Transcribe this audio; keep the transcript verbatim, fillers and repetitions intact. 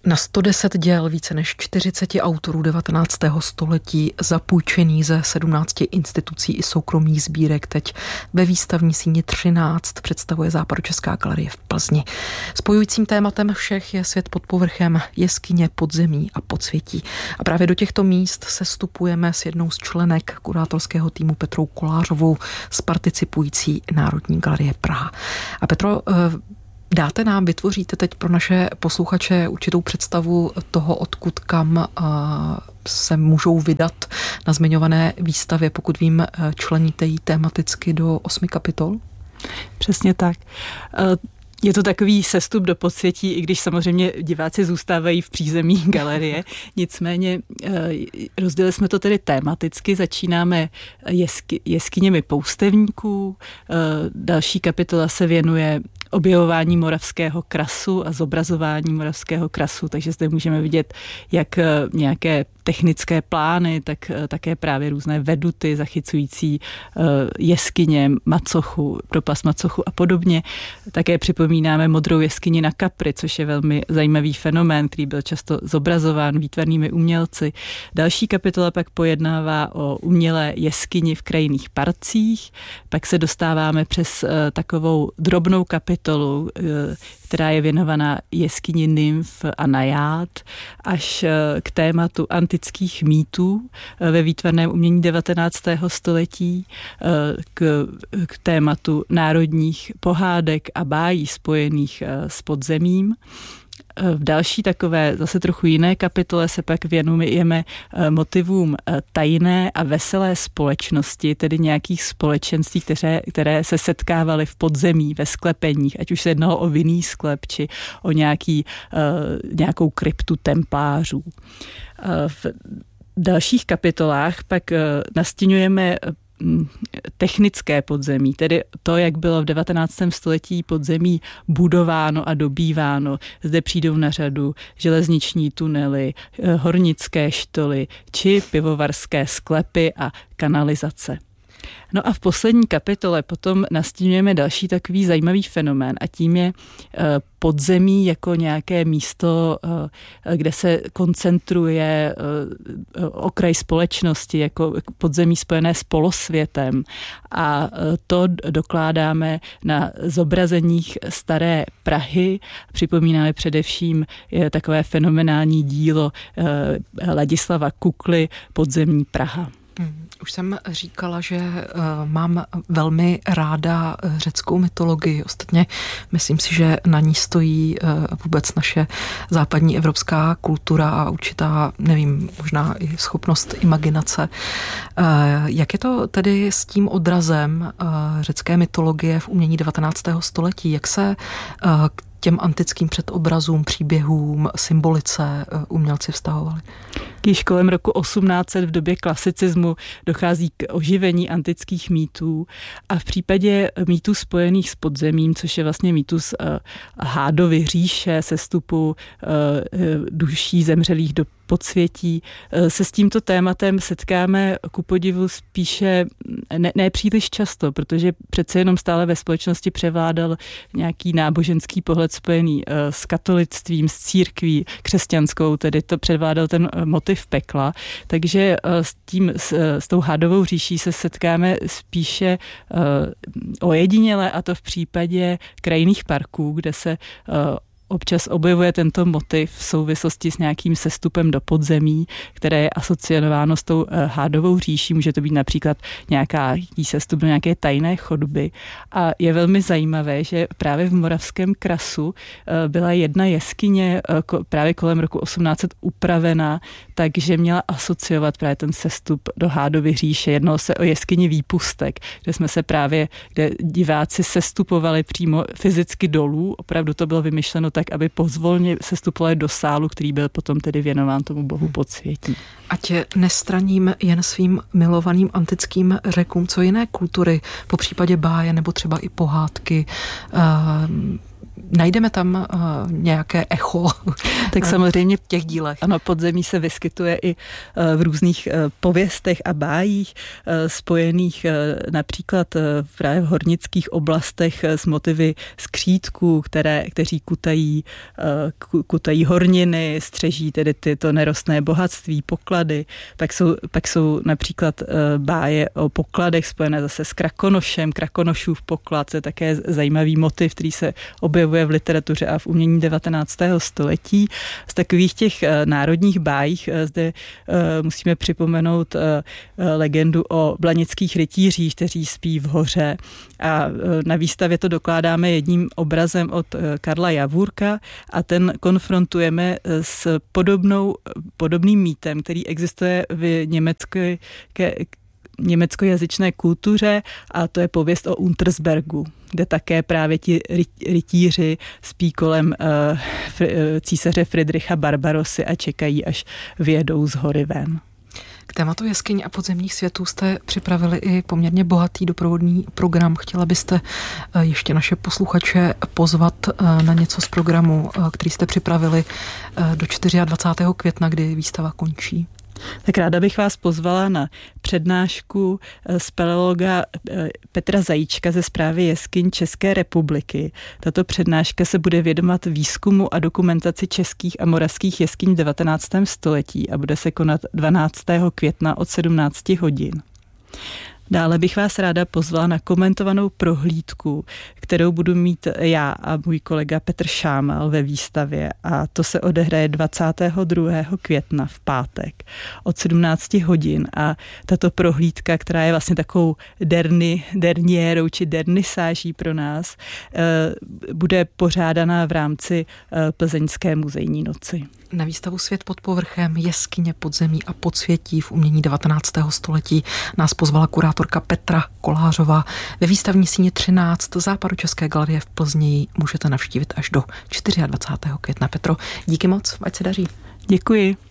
Na sto deset děl více než čtyřicet autorů devatenáctého století zapůjčený ze sedmnácti institucí i soukromých sbírek teď ve výstavní síni třináct představuje Západočeská galerie v Plzni. Spojujícím tématem všech je svět pod povrchem, jeskyně, podzemí a podsvětí. A právě do těchto míst se vstupujeme s jednou z členek kurátorského týmu Petrou Kolářovou z participující Národní galerie Praha. A Petro, dáte nám, vytvoříte teď pro naše posluchače určitou představu toho, odkud kam se můžou vydat na zmiňované výstavě, pokud vím, členíte ji tematicky do osmi kapitol? Přesně tak. Je to takový sestup do podsvětí, i když samozřejmě diváci zůstávají v přízemí galerie. Nicméně rozdělili jsme to tedy tematicky. Začínáme jesky, jeskyněmi poustevníků. Další kapitola se věnuje objevování moravského krasu a zobrazování moravského krasu, takže zde můžeme vidět jak nějaké technické plány, tak také právě různé veduty zachycující jeskyně, macochu, propast macochu a podobně. Také připomínáme modrou jeskyni na Kapri, což je velmi zajímavý fenomén, který byl často zobrazován výtvarnými umělci. Další kapitola pak pojednává o umělé jeskyni v krajinných parcích, pak se dostáváme přes takovou drobnou kapitolu, která je věnovaná jeskyni nymf a najád, až k tématu antických mýtů ve výtvarném umění devatenáctého století, k, k tématu národních pohádek a bájí spojených s podzemím. V další takové zase trochu jiné kapitole se pak věnujeme motivům tajné a veselé společnosti, tedy nějakých společenství, které, které se setkávaly v podzemí, ve sklepeních, ať už se jednalo o vinný sklep, či o nějaký, nějakou kryptu templářů. V dalších kapitolách pak nastěňujeme technické podzemí, tedy to, jak bylo v devatenáctém století podzemí budováno a dobýváno. Zde přijdou na řadu železniční tunely, hornické štoly či pivovarské sklepy a kanalizace. No a v poslední kapitole potom nastínujeme další takový zajímavý fenomén a tím je podzemí jako nějaké místo, kde se koncentruje okraj společnosti, jako podzemí spojené s polosvětem. A to dokládáme na zobrazeních staré Prahy. Připomínáme především takové fenomenální dílo Ladislava Kukly Podzemní Praha. Hmm. Už jsem říkala, že uh, mám velmi ráda řeckou mytologii. Ostatně myslím si, že na ní stojí uh, vůbec naše západní evropská kultura a určitá, nevím, možná i schopnost imaginace. Uh, jak je to tedy s tím odrazem uh, řecké mytologie v umění devatenáctého století? Jak se uh, k těm antickým předobrazům, příběhům, symbolice umělci vztahovali? Když kolem roku osmnáct set v době klasicismu dochází k oživení antických mýtů a v případě mýtů spojených s podzemím, což je vlastně mýtus uh, Hádovy říše, sestupu uh, duší zemřelých do podsvětí, se s tímto tématem setkáme ku podivu spíše ne, ne příliš často, protože přece jenom stále ve společnosti převládal nějaký náboženský pohled spojený s katolictvím, s církví křesťanskou, tedy to převládal ten motiv pekla, takže s tím, s, s tou Hádovou říší se setkáme spíše ojediněle, a to v případě krajinných parků, kde se občas objevuje tento motiv v souvislosti s nějakým sestupem do podzemí, které je asociováno s tou Hádovou říší. Může to být například nějaký sestup do nějaké tajné chodby. A je velmi zajímavé, že právě v moravském krasu byla jedna jeskyně právě kolem roku osmnáct set upravena, takže měla asociovat právě ten sestup do Hádovy říše. Jednalo se o jeskyni Výpustek, kde jsme se právě, kde diváci sestupovali přímo fyzicky dolů. Opravdu to bylo vymyšleno tak, aby pozvolně sestupovali do sálu, který byl potom tedy věnován tomu bohu podsvětí. Ať nestraním jen svým milovaným antickým řekům, co jiné kultury, po případě báje nebo třeba i pohádky, Najdeme tam uh, nějaké echo tak samozřejmě v těch dílech. Ano, podzemí se vyskytuje i uh, v různých uh, pověstech a bájích uh, spojených uh, například uh, právě v hornických oblastech uh, s motivy skřítků, které, kteří kutají, uh, kutají horniny, střeží tedy tyto nerostné bohatství, poklady. Pak jsou, pak jsou například uh, báje o pokladech spojené zase s Krakonošem, Krakonošův poklad, to je také zajímavý motiv, který se objevuje v literatuře a v umění devatenáctého století. Z takových těch uh, národních bájích uh, zde uh, musíme připomenout uh, legendu o blanických rytířích, kteří spí v hoře. A uh, na výstavě to dokládáme jedním obrazem od uh, Karla Javůrka a ten konfrontujeme s podobnou, podobným mýtem, který existuje v německé německojazyčné kultuře a to je pověst o Untersbergu, kde také právě ti rytíři spí kolem uh, fr- císaře Friedricha Barbarossy a čekají, až vyjedou z hory ven. K tématu jeskyň a podzemních světů jste připravili i poměrně bohatý doprovodný program. Chtěla byste ještě naše posluchače pozvat na něco z programu, který jste připravili do dvacátého čtvrtého května, kdy výstava končí? Tak ráda bych vás pozvala na přednášku speleologa Petra Zajíčka ze Správy jeskyň České republiky. Tato přednáška se bude věnovat výzkumu a dokumentaci českých a moravských jeskyň v devatenáctém století a bude se konat dvanáctého května od sedmnáct hodin. Dále bych vás ráda pozvala na komentovanou prohlídku, kterou budu mít já a můj kolega Petr Šámal ve výstavě a to se odehraje dvacátého druhého května v pátek od sedmnáct hodin a tato prohlídka, která je vlastně takovou derny, derniérou či dernisáží pro nás, bude pořádaná v rámci Plzeňské muzejní noci. Na výstavu Svět pod povrchem, jeskyně, podzemí a podsvětí v umění devatenáctého století nás pozvala kurátorka Petra Kolářová. Ve výstavní síni třináct Západočeské galerie v Plzni můžete navštívit až do dvacátého čtvrtého května. Petro, díky moc, ať se daří. Děkuji.